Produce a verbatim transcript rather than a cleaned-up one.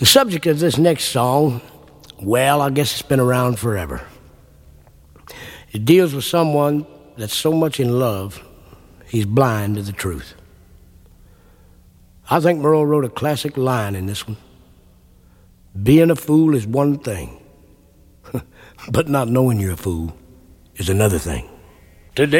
The subject of this next song, well, I guess it's been around forever. It deals with someone that's so much in love, he's blind to the truth. I think Merle wrote a classic line in this one. Being a fool is one thing, but not knowing you're a fool is another thing.